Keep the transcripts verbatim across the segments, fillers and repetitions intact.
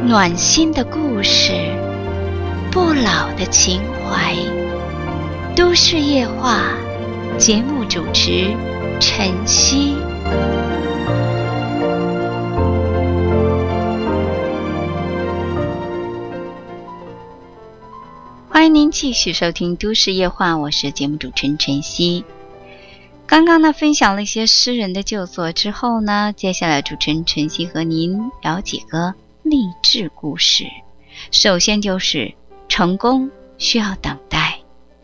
暖心的故事，不老的情怀。都市夜话，节目主持晨曦。欢迎您继续收听都市夜话，我是节目主持人晨曦。刚刚呢分享了一些诗人的旧作之后呢，接下来主持人晨曦和您聊几个励志故事。首先就是成功需要等待。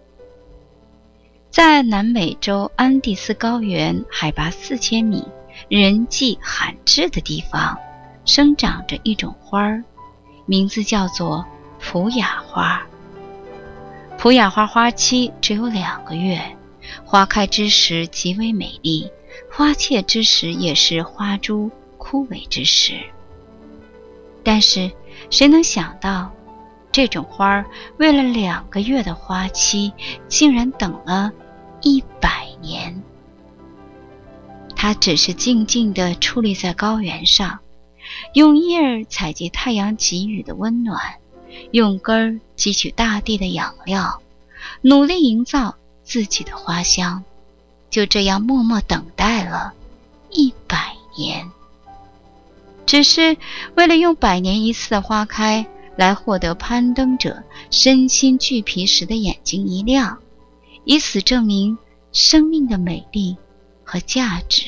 在南美洲安第斯高原海拔四千米、人迹罕至的地方，生长着一种花儿，名字叫做普雅花。普雅花花期只有两个月，花开之时极为美丽，花谢之时也是花株枯萎之时。但是谁能想到，这种花为了两个月的花期，竟然等了一百年。它只是静静地矗立在高原上，用叶儿采集太阳给予的温暖，用根儿汲取大地的养料，努力营造自己的花香，就这样默默等待了一百年。只是为了用百年一次的花开来获得攀登者身心俱疲时的眼睛一亮，以此证明生命的美丽和价值。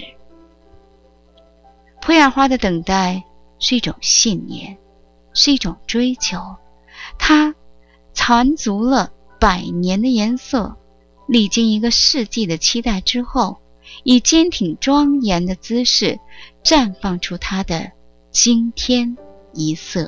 普雅花的等待是一种信念，是一种追求，它缠足了百年的颜色，历经一个世纪的期待之后，以坚挺庄严的姿势绽放出它的惊天一色。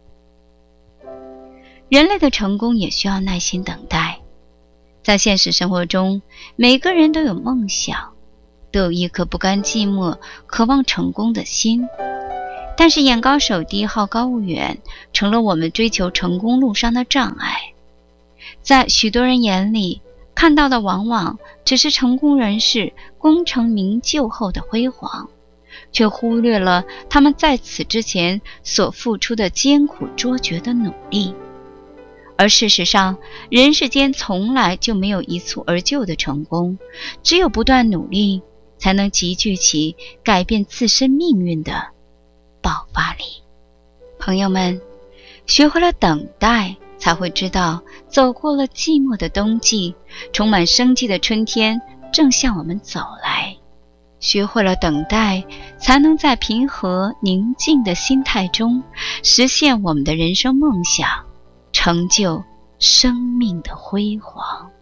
人类的成功也需要耐心等待。在现实生活中，每个人都有梦想，都有一颗不甘寂寞、渴望成功的心。但是眼高手低、好高骛远，成了我们追求成功路上的障碍。在许多人眼里，看到的往往只是成功人士功成名就后的辉煌，却忽略了他们在此之前所付出的艰苦卓绝的努力。而事实上，人世间从来就没有一蹴而就的成功，只有不断努力，才能集聚起改变自身命运的爆发力。朋友们，学会了等待，才会知道走过了寂寞的冬季，充满生机的春天正向我们走来。学会了等待，才能在平和宁静的心态中实现我们的人生梦想，成就生命的辉煌。